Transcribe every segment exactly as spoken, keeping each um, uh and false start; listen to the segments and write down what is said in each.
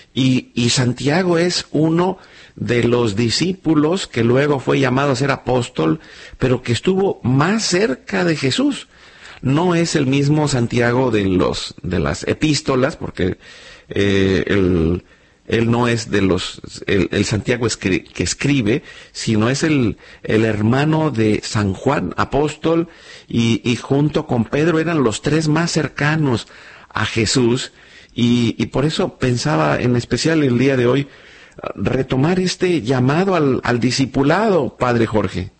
Y, y Santiago es uno de los discípulos que luego fue llamado a ser apóstol, pero que estuvo más cerca de Jesús. No es el mismo Santiago de los de las epístolas, porque eh, el, él no es de los el, el Santiago escri, que escribe, sino es el, el hermano de San Juan, apóstol, y, y junto con Pedro eran los tres más cercanos a Jesús. Y, y por eso pensaba en especial el día de hoy retomar este llamado al, al discipulado, Padre Jorge.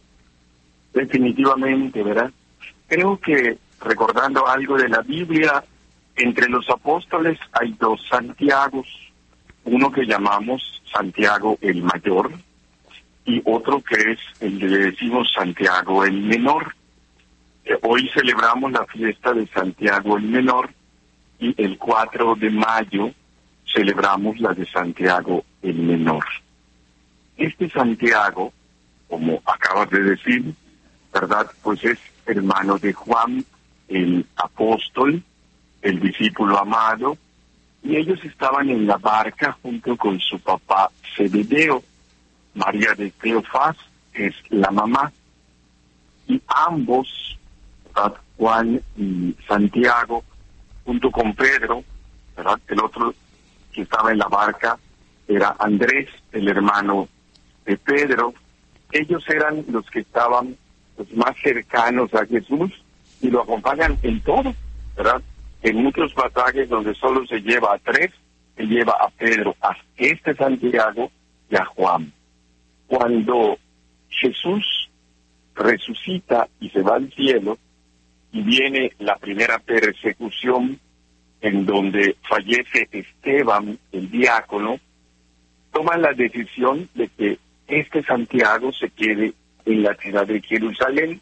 Definitivamente, ¿verdad? Creo que, recordando algo de la Biblia, entre los apóstoles hay dos Santiagos, uno que llamamos Santiago el Mayor y otro que es el que le decimos Santiago el Menor. Eh, hoy celebramos la fiesta de Santiago el Menor y el cuatro de mayo celebramos la de Santiago el Menor. Este Santiago, como acabas de decir, ¿verdad? Pues es hermano de Juan, el apóstol, el discípulo amado, y ellos estaban en la barca junto con su papá Zebedeo. María de Cleofás es la mamá, y ambos, ¿verdad? Juan y Santiago, junto con Pedro, ¿verdad? El otro que estaba en la barca era Andrés, el hermano de Pedro. Ellos eran los que estaban los más cercanos a Jesús y lo acompañan en todo, ¿verdad? En muchos pasajes donde solo se lleva a tres, se lleva a Pedro, a este Santiago y a Juan. Cuando Jesús resucita y se va al cielo, y viene la primera persecución en donde fallece Esteban, el diácono, toman la decisión de que este Santiago se quede en la ciudad de Jerusalén,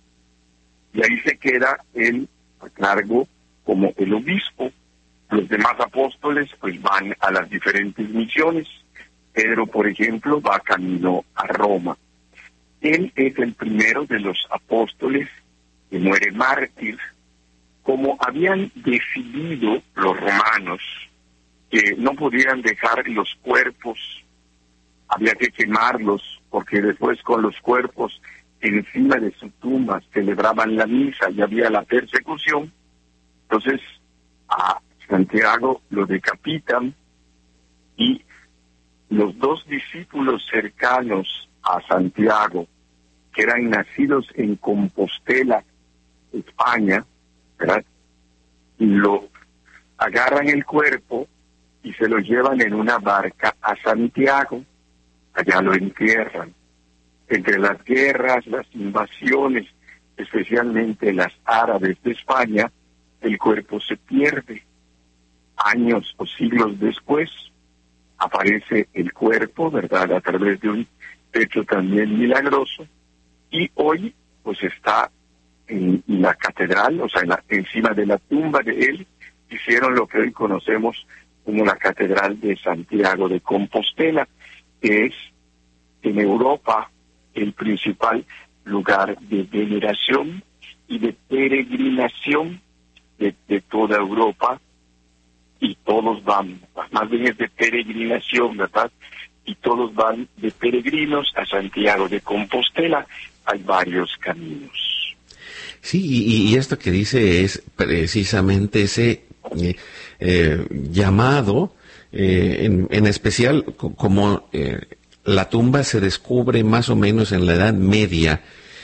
y ahí se queda él a cargo como el obispo. Los demás apóstoles pues van a las diferentes misiones. Pedro, por ejemplo, va camino a Roma. Él es el primero de los apóstoles que muere mártir. Como habían decidido los romanos que no podían dejar los cuerpos, había que quemarlos, porque después con los cuerpos encima de su tumba celebraban la misa y había la persecución. Entonces a Santiago lo decapitan, y los dos discípulos cercanos a Santiago, que eran nacidos en Compostela, España, ¿verdad? Lo agarran el cuerpo y se lo llevan en una barca a Santiago. Allá lo entierran. Entre las guerras, las invasiones, especialmente las árabes de España, el cuerpo se pierde. Años o siglos después aparece el cuerpo, ¿verdad?, a través de un hecho también milagroso, y hoy pues está en la catedral, o sea, en la, encima de la tumba de él, hicieron lo que hoy conocemos como la Catedral de Santiago de Compostela, que es en Europa el principal lugar de veneración y de peregrinación de, de toda Europa, y todos van, más bien es de peregrinación, ¿verdad? Y todos van de peregrinos a Santiago de Compostela. Hay varios caminos. Sí, y, y esto que dice es precisamente ese eh, eh, llamado, eh, en, en especial co- como eh, la tumba se descubre más o menos en la Edad Media,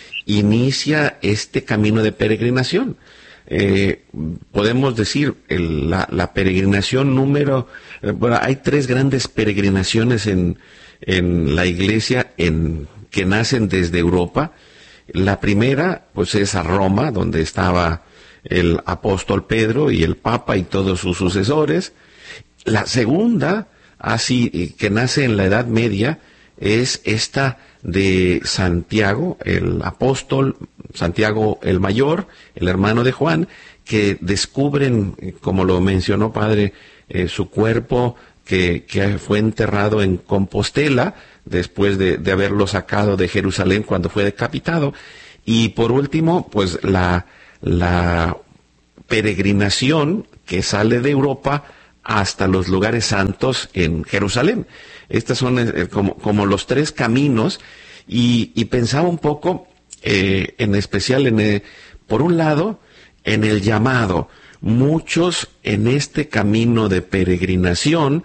inicia este camino de peregrinación. Eh, podemos decir el, la, la peregrinación número, eh, bueno, hay tres grandes peregrinaciones en, en la iglesia en, que nacen desde Europa. La primera, pues, es a Roma, donde estaba el apóstol Pedro y el Papa y todos sus sucesores. La segunda, así que nace en la Edad Media, es esta de Santiago, el apóstol, Santiago el Mayor, el hermano de Juan, que descubren, como lo mencionó Padre, eh, su cuerpo que, que fue enterrado en Compostela, después de, de haberlo sacado de Jerusalén cuando fue decapitado. Y por último, pues la, la peregrinación que sale de Europa hasta los lugares santos en Jerusalén. Estos son eh, como, como los tres caminos, y, y pensaba un poco, eh, en especial, en eh, por un lado, en el llamado. Muchos en este camino de peregrinación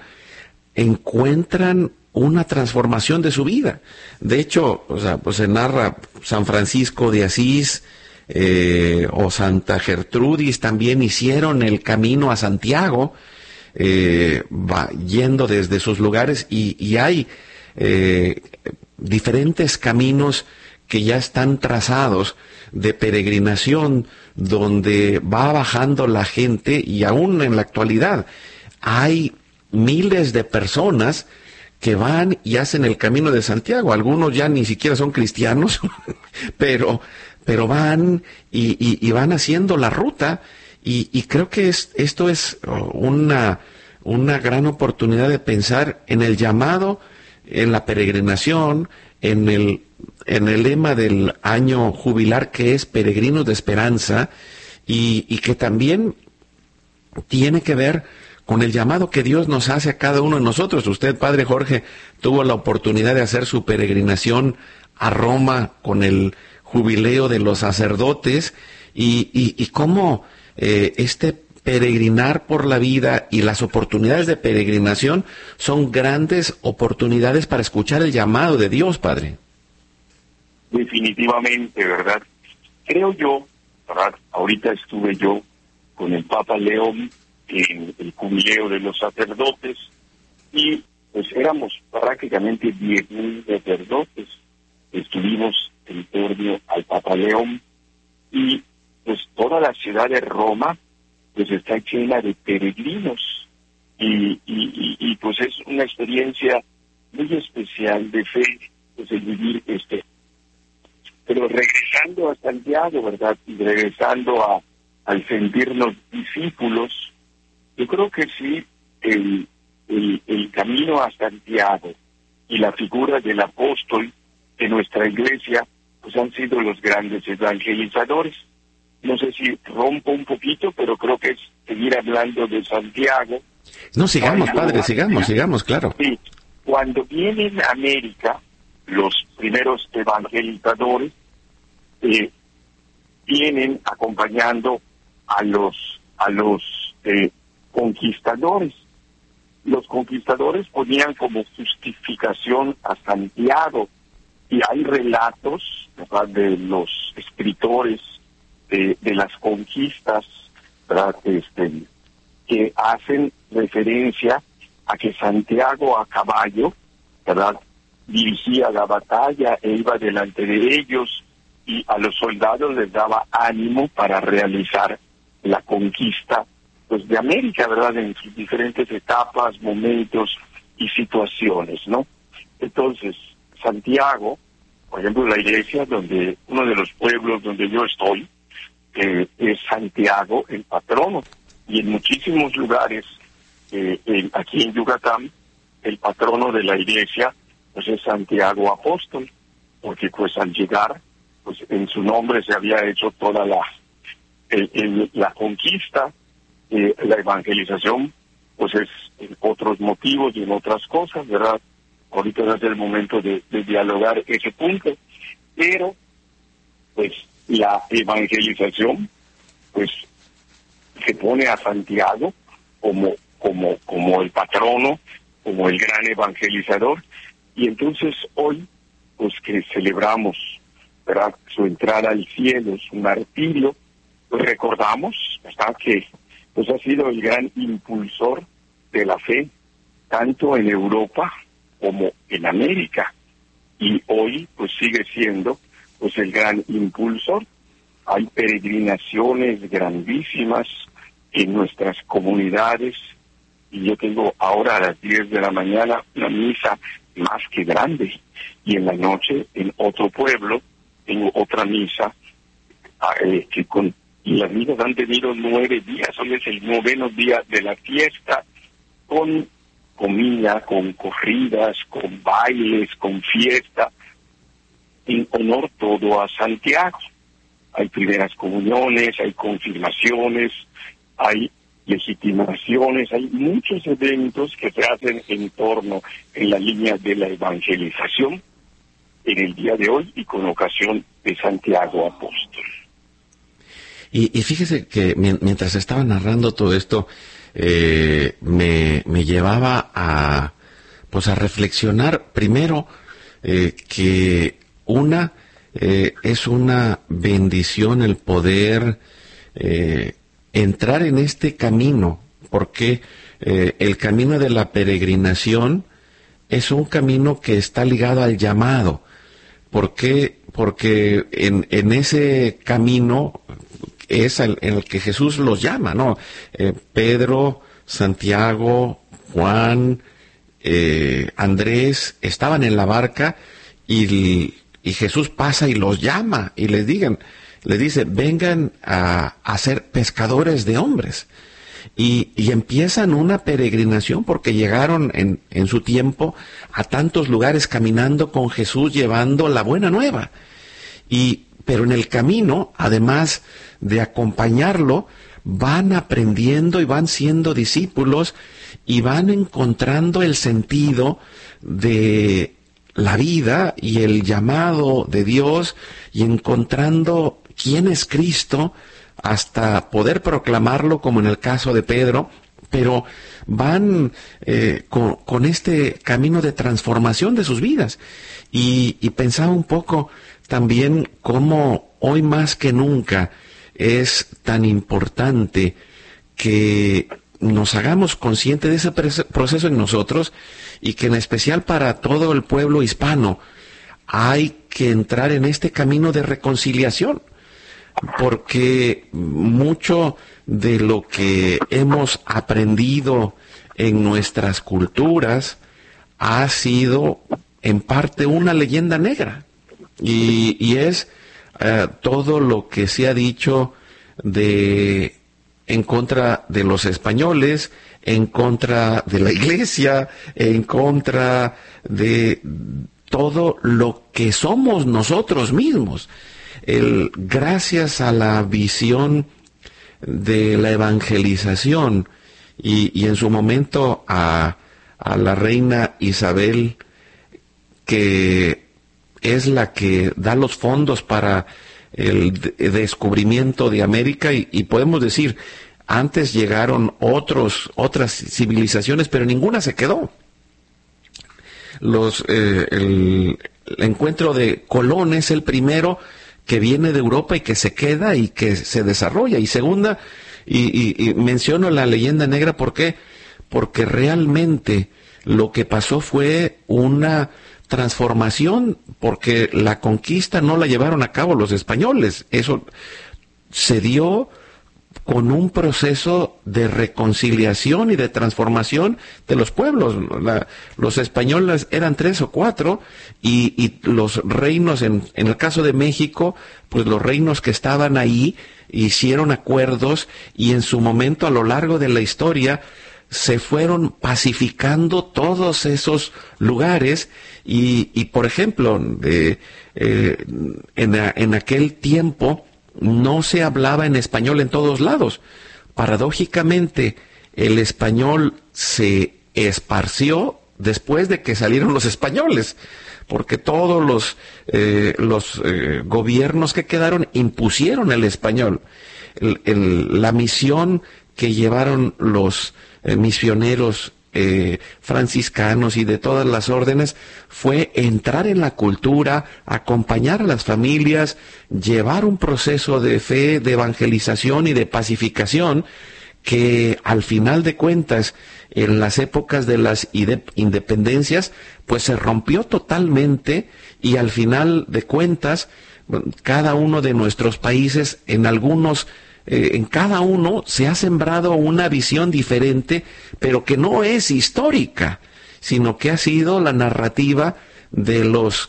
encuentran una transformación de su vida. De hecho, o sea, pues se narra San Francisco de Asís, eh, o Santa Gertrudis también hicieron el camino a Santiago, eh, va yendo desde sus lugares, y, y hay eh, diferentes caminos que ya están trazados de peregrinación, donde va bajando la gente, y aún en la actualidad hay miles de personas que van y hacen el camino de Santiago. Algunos ya ni siquiera son cristianos, pero, pero van y, y, y van haciendo la ruta, y, y creo que es, esto es una, una gran oportunidad de pensar en el llamado, en la peregrinación, en el, en el lema del año jubilar, que es Peregrinos de Esperanza, y, y que también tiene que ver con el llamado que Dios nos hace a cada uno de nosotros. Usted, Padre Jorge, tuvo la oportunidad de hacer su peregrinación a Roma con el jubileo de los sacerdotes, y, y, y cómo eh, este peregrinar por la vida y las oportunidades de peregrinación son grandes oportunidades para escuchar el llamado de Dios, Padre. Definitivamente, ¿verdad? Creo yo, ¿verdad? Ahorita estuve yo con el Papa León en el jubileo de los sacerdotes, y pues éramos prácticamente diez mil sacerdotes. Estuvimos en torno al Papa León, y pues toda la ciudad de Roma pues está llena de peregrinos, y, y, y, y pues es una experiencia muy especial de fe, pues el vivir este. Pero regresando a Santiago, ¿verdad? Y regresando a al sentirnos discípulos, yo creo que sí, el, el, el camino a Santiago y la figura del apóstol de nuestra iglesia, pues han sido los grandes evangelizadores. No sé si rompo un poquito, pero creo que es seguir hablando de Santiago. No, sigamos, Cuando, Padre, sigamos, sigamos, claro. Sí, cuando vienen a América los primeros evangelizadores, eh, vienen acompañando a los a los eh, conquistadores. Los conquistadores ponían como justificación a Santiago, y hay relatos, ¿verdad?, de los escritores de, de las conquistas, ¿verdad?, este, que hacen referencia a que Santiago a caballo, ¿verdad?, dirigía la batalla e iba delante de ellos, y a los soldados les daba ánimo para realizar la conquista, pues, de América, ¿verdad?, en sus diferentes etapas, momentos y situaciones, ¿no? Entonces, Santiago, por ejemplo, la iglesia donde, uno de los pueblos donde yo estoy, eh, es Santiago, el patrono, y en muchísimos lugares, eh, en, aquí en Yucatán, el patrono de la iglesia, pues es Santiago Apóstol, porque pues al llegar, pues en su nombre se había hecho toda la el, el, la conquista, eh, la evangelización, pues es en otros motivos y en otras cosas, ¿verdad? Ahorita no es el momento de, de dialogar ese punto, pero pues la evangelización, pues se pone a Santiago como como como el patrono, como el gran evangelizador, y entonces hoy, pues que celebramos, ¿verdad?, su entrada al cielo, su martirio, pues recordamos, ¿verdad?, que pues ha sido el gran impulsor de la fe, tanto en Europa como en América, y hoy pues sigue siendo pues el gran impulsor. Hay peregrinaciones grandísimas en nuestras comunidades, y yo tengo ahora a las diez de la mañana una misa más que grande, y en la noche en otro pueblo tengo otra misa, eh, que con y las misas han tenido nueve días, hoy es el noveno día de la fiesta, con comida, con corridas, con bailes, con fiesta, en honor todo a Santiago. Hay primeras comuniones, hay confirmaciones, hay legitimaciones, hay muchos eventos que se hacen en torno, en la línea de la evangelización en el día de hoy y con ocasión de Santiago Apóstol. Y, y fíjese que mientras estaba narrando todo esto, eh, me, me llevaba a, pues a reflexionar primero eh, que una eh, es una bendición el poder eh, entrar en este camino, porque eh, el camino de la peregrinación es un camino que está ligado al llamado. ¿Por qué? Porque en, en ese camino es el, en el que Jesús los llama, ¿no? Eh, Pedro, Santiago, Juan, eh, Andrés estaban en la barca y, y Jesús pasa y los llama y les digan, les dice, vengan a, a ser pescadores de hombres. Y, y empiezan una peregrinación porque llegaron en, en su tiempo a tantos lugares caminando con Jesús llevando la buena nueva. Y, pero en el camino, además de acompañarlo, van aprendiendo y van siendo discípulos y van encontrando el sentido de la vida y el llamado de Dios y encontrando quién es Cristo hasta poder proclamarlo, como en el caso de Pedro, pero van eh, con, con este camino de transformación de sus vidas. Y, y pensaba un poco también cómo hoy más que nunca es tan importante que nos hagamos conscientes de ese proceso en nosotros y que en especial para todo el pueblo hispano hay que entrar en este camino de reconciliación, porque mucho de lo que hemos aprendido en nuestras culturas ha sido en parte una leyenda negra y, y es uh, todo lo que se ha dicho de en contra de los españoles, en contra de la iglesia, en contra de todo lo que somos nosotros mismos. El, gracias a la visión de la evangelización y, y en su momento a, a la reina Isabel, que es la que da los fondos para el de descubrimiento de América y, y podemos decir, antes llegaron otros, otras civilizaciones, pero ninguna se quedó. Los, eh, el, el encuentro de Colón es el primero que viene de Europa y que se queda y que se desarrolla. Y segunda, y, y, y menciono la leyenda negra, ¿por qué? Porque realmente lo que pasó fue una transformación, porque la conquista no la llevaron a cabo los españoles. Eso se dio con un proceso de reconciliación y de transformación de los pueblos. La, los españoles eran tres o cuatro y, y los reinos, en, en el caso de México, pues los reinos que estaban ahí hicieron acuerdos y en su momento a lo largo de la historia se fueron pacificando todos esos lugares y, y por ejemplo, de, eh, en, a, en aquel tiempo no se hablaba en español en todos lados. Paradójicamente, el español se esparció después de que salieron los españoles, porque todos los, eh, los eh, gobiernos que quedaron impusieron el español. El, el, la misión que llevaron los eh, misioneros Eh, franciscanos y de todas las órdenes fue entrar en la cultura, acompañar a las familias, llevar un proceso de fe, de evangelización y de pacificación que al final de cuentas en las épocas de las independencias pues se rompió totalmente y al final de cuentas cada uno de nuestros países en algunos Eh, en cada uno se ha sembrado una visión diferente, pero que no es histórica, sino que ha sido la narrativa de los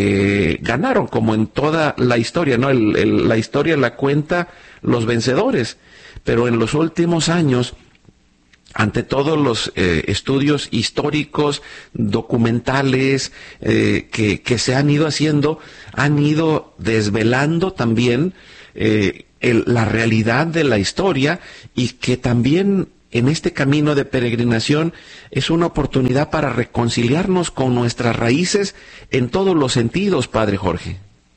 que ganaron, como en toda la historia, ¿no? El, el, la historia la cuenta los vencedores, pero en los últimos años, ante todos los eh, estudios históricos, documentales eh, que, que se han ido haciendo, han ido desvelando también eh, el, la realidad de la historia, y que también en este camino de peregrinación es una oportunidad para reconciliarnos con nuestras raíces en todos los sentidos, Padre Jorge.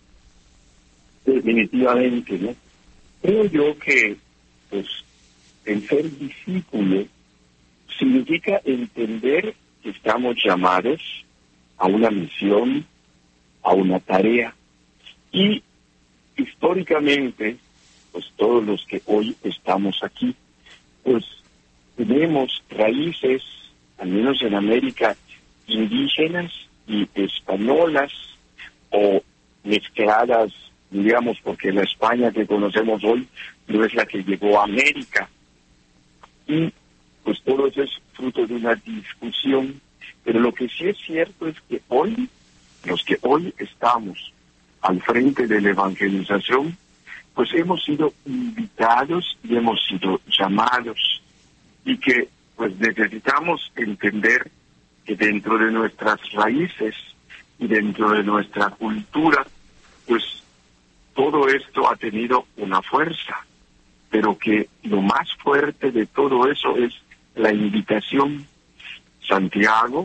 Definitivamente, ¿no? Creo yo que, pues, el ser discípulo significa entender que estamos llamados a una misión, a una tarea. Y históricamente, pues todos los que hoy estamos aquí, pues tenemos raíces, al menos en América, indígenas y españolas, o mezcladas, digamos, porque la España que conocemos hoy no es la que llegó a América. Y pues todo eso es fruto de una discusión. Pero lo que sí es cierto es que hoy, los que hoy estamos al frente de la evangelización, pues hemos sido invitados y hemos sido llamados, y que pues necesitamos entender que dentro de nuestras raíces y dentro de nuestra cultura, pues todo esto ha tenido una fuerza, pero que lo más fuerte de todo eso es la invitación. Santiago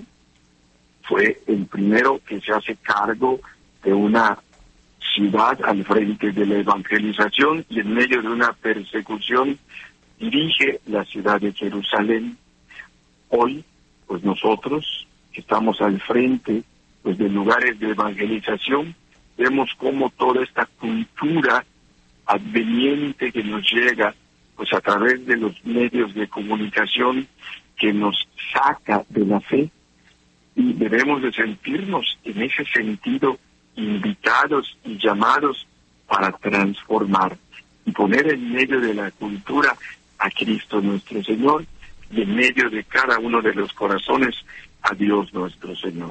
fue el primero que se hace cargo de una ciudad al frente de la evangelización, y en medio de una persecución dirige la ciudad de Jerusalén. Hoy, pues nosotros, que estamos al frente pues de lugares de evangelización, vemos cómo toda esta cultura adveniente que nos llega pues a través de los medios de comunicación, que nos saca de la fe, y debemos de sentirnos en ese sentido invitados y llamados para transformar y poner en medio de la cultura a Cristo nuestro Señor, y en medio de cada uno de los corazones a Dios nuestro Señor.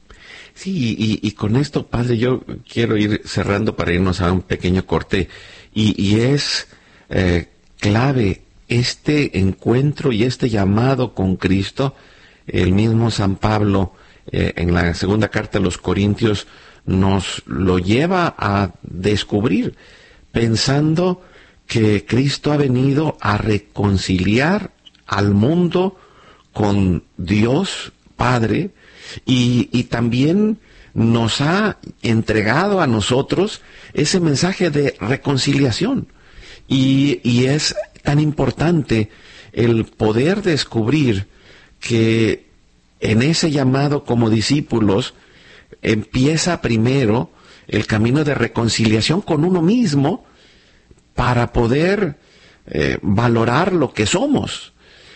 Sí, y, y con esto, Padre, yo quiero ir cerrando para irnos a un pequeño corte, y, y es eh, clave este encuentro y este llamado con Cristo. El mismo San Pablo, eh, en la segunda carta a los Corintios, nos lo lleva a descubrir, pensando que Cristo ha venido a reconciliar al mundo con Dios Padre, y, y también nos ha entregado a nosotros ese mensaje de reconciliación. Y, y es tan importante el poder descubrir que en ese llamado como discípulos empieza primero el camino de reconciliación con uno mismo, para poder eh, valorar lo que somos,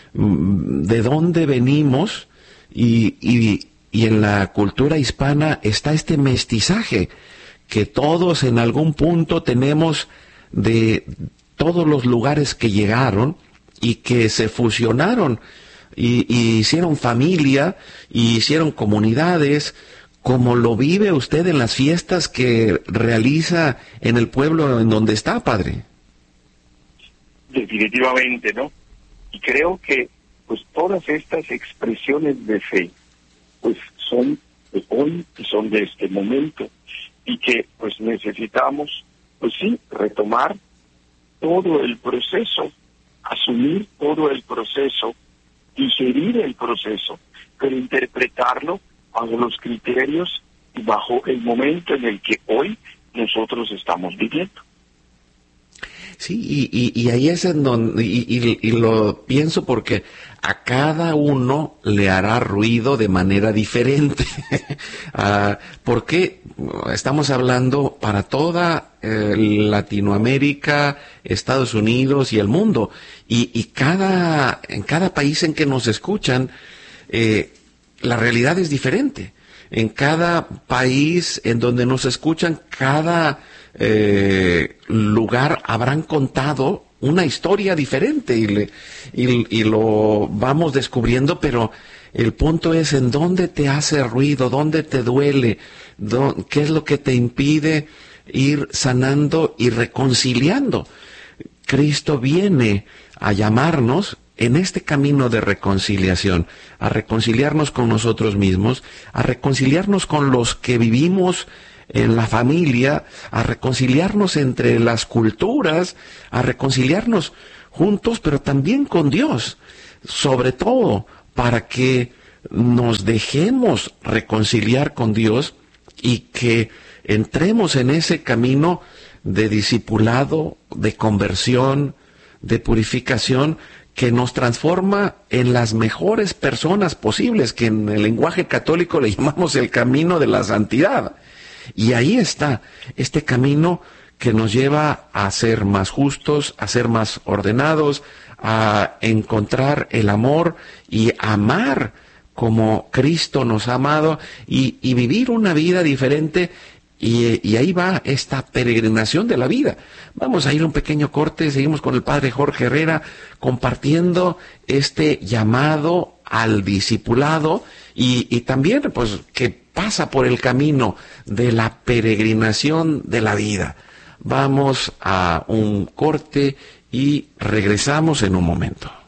de dónde venimos, y, y, y en la cultura hispana está este mestizaje que todos en algún punto tenemos de todos los lugares que llegaron y que se fusionaron y, y hicieron familia y hicieron comunidades, como lo vive usted en las fiestas que realiza en el pueblo en donde está, Padre. Definitivamente, ¿no? Y creo que pues todas estas expresiones de fe pues son de hoy y son de este momento, y que pues necesitamos pues sí retomar todo el proceso, asumir todo el proceso, digerir el proceso, pero interpretarlo bajo los criterios y bajo el momento en el que hoy nosotros estamos viviendo. Sí, y, y, y ahí es en donde, y, y, y lo pienso porque a cada uno le hará ruido de manera diferente. uh, porque estamos hablando para toda eh, Latinoamérica, Estados Unidos y el mundo. Y, y cada, en cada país en que nos escuchan, eh, la realidad es diferente. En cada país en donde nos escuchan, cada eh, lugar habrán contado una historia diferente, y, le, y, y lo vamos descubriendo, pero el punto es en dónde te hace ruido, dónde te duele, dónde, qué es lo que te impide ir sanando y reconciliando. Cristo viene a llamarnos en este camino de reconciliación, a reconciliarnos con nosotros mismos, a reconciliarnos con los que vivimos en la familia, a reconciliarnos entre las culturas, a reconciliarnos juntos, pero también con Dios, sobre todo para que nos dejemos reconciliar con Dios y que entremos en ese camino de discipulado, de conversión, de purificación, que nos transforma en las mejores personas posibles, que en el lenguaje católico le llamamos el camino de la santidad. Y ahí está este camino que nos lleva a ser más justos, a ser más ordenados, a encontrar el amor y amar como Cristo nos ha amado y, y vivir una vida diferente. Y, y ahí va esta peregrinación de la vida. Vamos a ir a un pequeño corte, seguimos con el padre Jorge Herrera compartiendo este llamado al discipulado y, y también pues que pasa por el camino de la peregrinación de la vida. Vamos a un corte y regresamos en un momento.